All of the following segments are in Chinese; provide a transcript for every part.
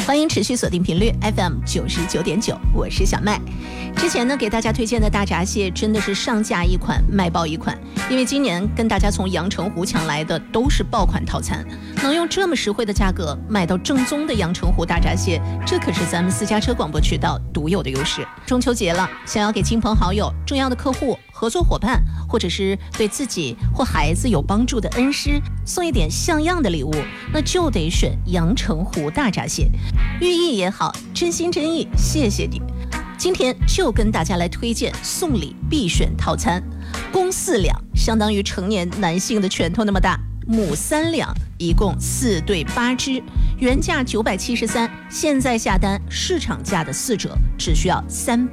欢迎持续锁定频率 FM99.9，我是小麦。之前呢，给大家推荐的大闸蟹真的是上架一款卖爆一款，因为今年跟大家从阳澄湖抢来的都是爆款套餐，能用这么实惠的价格买到正宗的阳澄湖大闸蟹，这可是咱们私家车广播渠道独有的优势。中秋节了，想要给亲朋好友、重要的客户、合作伙伴，或者是对自己或孩子有帮助的恩师送一点像样的礼物，那就得选阳澄湖大闸蟹，寓意也好，真心真意，谢谢你。今天就跟大家来推荐送礼必选套餐，公4两，相当于成年男性的拳头那么大，母3两，一共4对8只，原价973，现在下单市场价的4折，只需要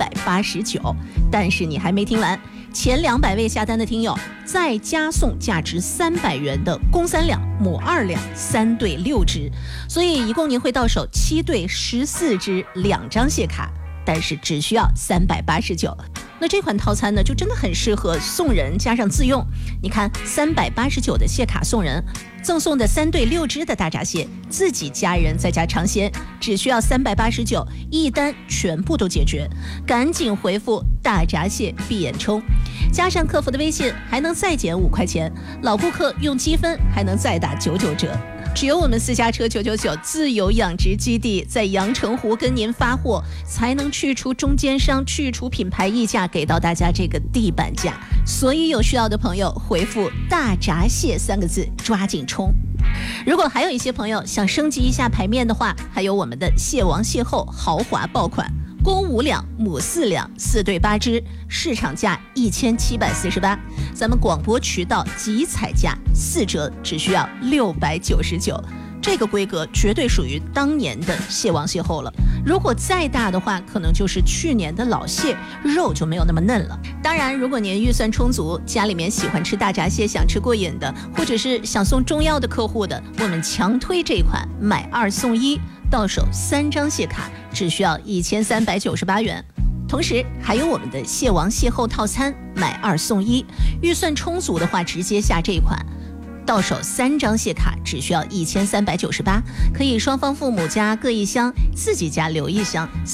389。但是你还没听完，前200位下单的听友再加送价值300元的公3两、母2两，3对6只，所以一共您会到手7对14只2张蟹卡，但是只需要389。那这款套餐呢，就真的很适合送人加上自用。你看，389的蟹卡送人，赠送的3对6只的大闸蟹，自己家人在家尝鲜，只需要389，一单全部都解决。赶紧回复大闸蟹闭眼冲，加上客服的微信，还能再减5块钱。老顾客用积分还能再打99折。只有我们私家车999自有养殖基地在阳澄湖跟您发货，才能去除中间商，去除品牌溢价，给到大家这个地板价。所以有需要的朋友回复大闸蟹3个字，抓紧冲。如果还有一些朋友想升级一下牌面的话，还有我们的蟹王蟹后豪华爆款，公5两，母4两，4对8只，市场价1748，咱们广播渠道即采价4折，只需要699。这个规格绝对属于当年的蟹王蟹后了，如果再大的话，可能就是去年的老蟹，肉就没有那么嫩了。当然，如果您预算充足，家里面喜欢吃大闸蟹，想吃过瘾的，或者是想送中药的客户的，我们强推这款买2送1，到手3张蟹卡，只需要1398元。同时还有我们的蟹王蟹后套餐，买2送1，预算充足的话直接下这款，到手3张蟹卡，只需要1398，可以双方父母家各一箱，自己家留一箱。